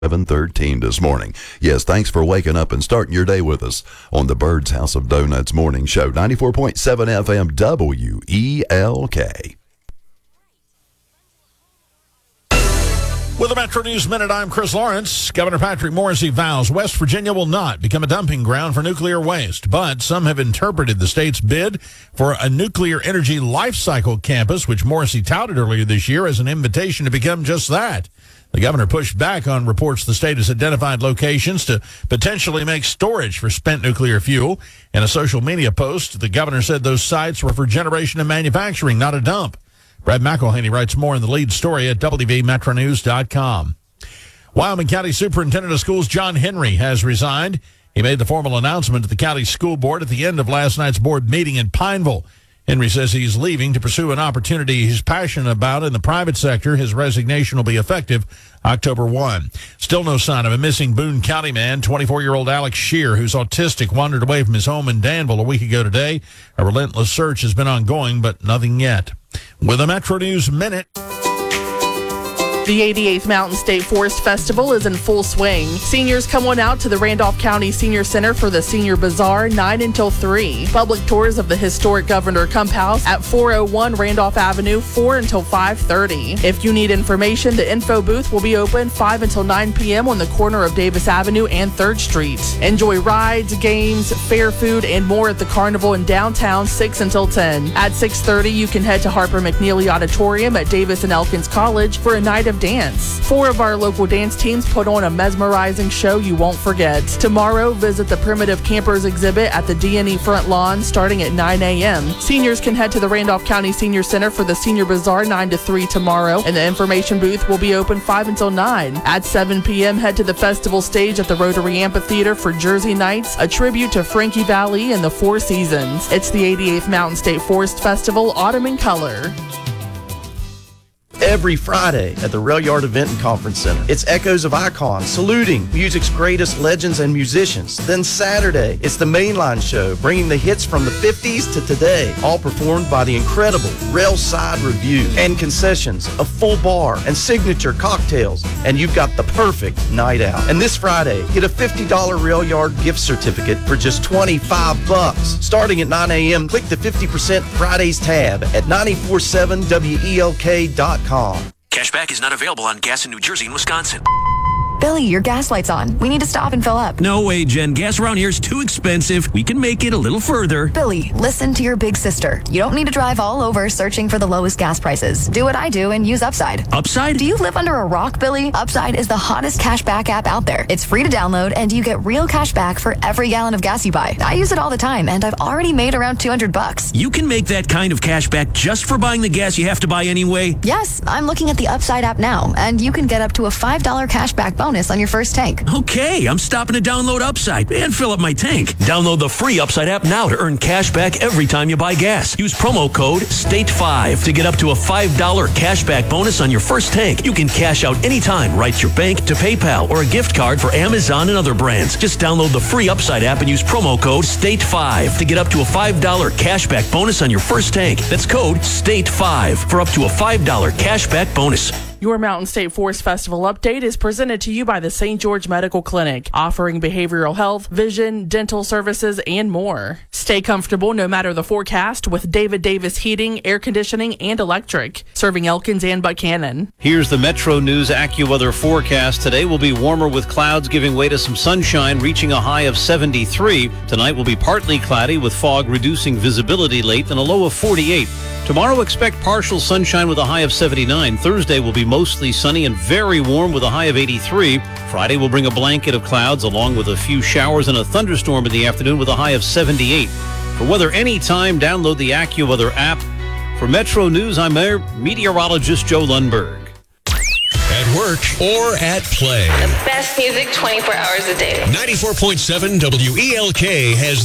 7:13 this morning. Yes, thanks for waking up and starting your day with us on the Bird's House of Donuts morning show. 94.7 FM WELK. With the Metro News Minute, I'm Chris Lawrence. Governor Patrick Morrisey vows West Virginia will not become a dumping ground for nuclear waste, but some have interpreted the state's bid for a nuclear energy life cycle campus, which Morrisey touted earlier this year, as an invitation to become just that. The governor pushed back on reports the state has identified locations to potentially make storage for spent nuclear fuel. In a social media post, the governor said those sites were for generation and manufacturing, not a dump. Brad McElhaney writes more in the lead story at WVMetroNews.com. Wyoming County Superintendent of Schools John Henry has resigned. He made the formal announcement to the county school board at the end of last night's board meeting in Pineville. Henry says he's leaving to pursue an opportunity he's passionate about in the private sector. His resignation will be effective October 1. Still no sign of a missing Boone County man. 24-year-old Alex Shear, who's autistic, wandered away from his home in Danville a week ago today. A relentless search has been ongoing, but nothing yet. With a Metro News Minute. The 88th Mountain State Forest Festival is in full swing. Seniors come on out to the Randolph County Senior Center for the Senior Bazaar 9 until 3. Public tours of the historic Governor Kump House at 401 Randolph Avenue 4 until 5:30. If you need information, the info booth will be open 5 until 9 p.m. on the corner of Davis Avenue and 3rd Street. Enjoy rides, games, fair food, and more at the Carnival in downtown 6 until 10. At 6:30, you can head to Harper McNeely Auditorium at Davis and Elkins College for a night of dance. 4 of our local dance teams put on a mesmerizing show you won't forget. Tomorrow, visit the Primitive Campers exhibit at the D&E front lawn starting at 9 a.m. Seniors can head to the Randolph County Senior Center for the Senior Bazaar 9 to 3 tomorrow, and the information booth will be open 5 until 9. At 7 p.m., head to the festival stage at the Rotary Amphitheater for Jersey Nights, a tribute to Frankie Valli and the Four Seasons. It's the 88th Mountain State Forest Festival, Autumn in Color. Every Friday at the Rail Yard Event and Conference Center. It's Echoes of Icon, saluting music's greatest legends and musicians. Then Saturday, it's the Mainline Show, bringing the hits from the 50s to today, all performed by the incredible Railside Review. And concessions, a full bar, and signature cocktails. And you've got the perfect night out. And this Friday, get a $50 Rail Yard gift certificate for just $25. Starting at 9 a.m., click the 50% Fridays tab at 947WELK.com. Cashback is not available on gas in New Jersey and Wisconsin. Billy, your gas light's on. We need to stop and fill up. No way, Jen. Gas around here is too expensive. We can make it a little further. Billy, listen to your big sister. You don't need to drive all over searching for the lowest gas prices. Do what I do and use Upside. Upside? Do you live under a rock, Billy? Upside is the hottest cashback app out there. It's free to download, and you get real cash back for every gallon of gas you buy. I use it all the time, and I've already made around $200. You can make that kind of cash back just for buying the gas you have to buy anyway? Yes, I'm looking at the Upside app now, and you can get up to a $5 cashback bonus on your first tank. Okay, I'm stopping to download Upside and fill up my tank. Download the free Upside app now to earn cash back every time you buy gas. Use promo code STATE5 to get up to a $5 cashback bonus on your first tank. You can cash out anytime right to your bank, to PayPal, or a gift card for Amazon and other brands. Just download the free Upside app and use promo code STATE5 to get up to a $5 cashback bonus on your first tank. That's code STATE5 for up to a $5 cashback bonus. Your Mountain State Forest Festival update is presented to you by the St. George Medical Clinic, offering behavioral health, vision, dental services, and more. Stay comfortable no matter the forecast with David Davis Heating, Air Conditioning, and Electric, serving Elkins and Buchanan. Here's the Metro News AccuWeather forecast. Today will be warmer with clouds giving way to some sunshine, reaching a high of 73. Tonight will be partly cloudy with fog reducing visibility late and a low of 48. Tomorrow, expect partial sunshine with a high of 79. Thursday will be mostly sunny and very warm with a high of 83. Friday will bring a blanket of clouds along with a few showers and a thunderstorm in the afternoon with a high of 78. For weather anytime, download the AccuWeather app. For Metro News, I'm meteorologist Joe Lundberg. At work or at play. The best music 24 hours a day. 94.7 WELK has